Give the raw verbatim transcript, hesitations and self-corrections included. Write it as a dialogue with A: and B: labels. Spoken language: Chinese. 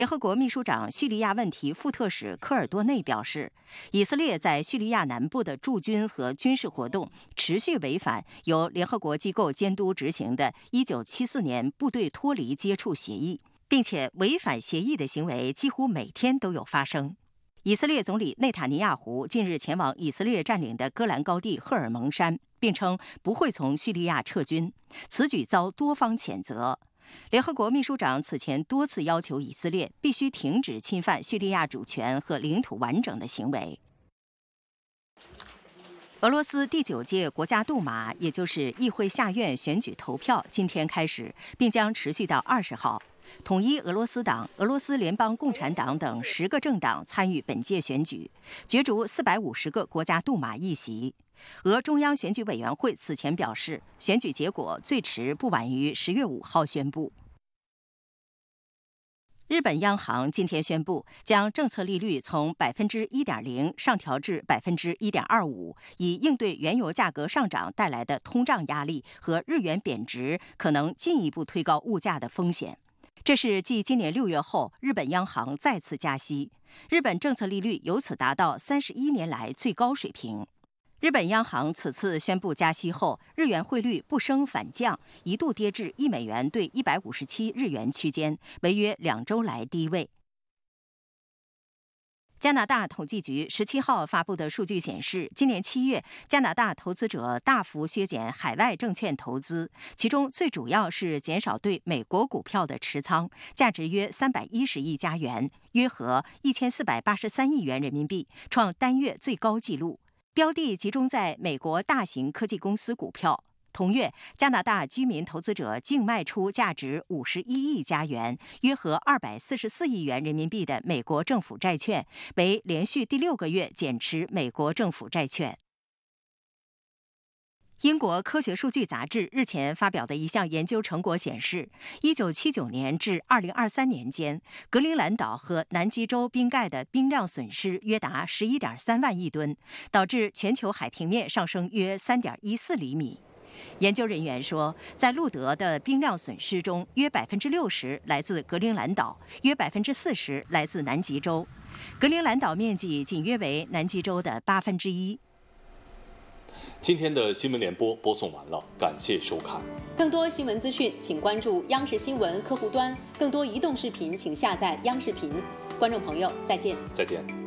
A: 联合国秘书长叙利亚问题副特使科尔多内表示，以色列在叙利亚南部的驻军和军事活动持续违反由联合国机构监督执行的一九七四年部队脱离接触协议，并且违反协议的行为几乎每天都有发生。以色列总理内塔尼亚胡近日前往以色列占领的戈兰高地赫尔蒙山，并称不会从叙利亚撤军，此举遭多方谴责。联合国秘书长此前多次要求以色列必须停止侵犯叙利亚主权和领土完整的行为。俄罗斯第九届国家杜马，也就是议会下院选举投票今天开始，并将持续到二十号。统一俄罗斯党、俄罗斯联邦共产党等十个政党参与本届选举，角逐四百五十个国家杜马议席。俄中央选举委员会此前表示，选举结果最迟不晚于十月五号宣布。日本央行今天宣布，将政策利率从百分之一点零上调至百分之一点二五，以应对原油价格上涨带来的通胀压力和日元贬值可能进一步推高物价的风险。这是继今年六月后，日本央行再次加息，日本政策利率由此达到三十一年来最高水平。日本央行此次宣布加息后，日元汇率不升反降，一度跌至一美元兑一百五十七日元区间，为约两周来低位。加拿大统计局十七号发布的数据显示，今年七月，加拿大投资者大幅削减海外证券投资，其中最主要是减少对美国股票的持仓，价值约三百一十亿加元，约合一千四百八十三亿元人民币，创单月最高纪录。标的集中在美国大型科技公司股票。同月，加拿大居民投资者净卖出价值五十一亿加元，约合二百四十四亿元人民币的美国政府债券，为连续第六个月减持美国政府债券。英国科学数据杂志日前发表的一项研究成果显示，一九七九年至二零二三年间，格陵兰岛和南极洲冰盖的冰量损失约达十一点三万亿吨，导致全球海平面上升约三点一四厘米。研究人员说，在路德的冰量损失中，约百分之六十来自格陵兰岛，约百分之四十来自南极洲。格陵兰岛面积仅约为南极洲的八分之一。
B: 今天的新闻联播播送完了，感谢收看。
C: 更多新闻资讯，请关注央视新闻客户端；更多移动视频，请下载央视频。观众朋友，再见。
B: 再见。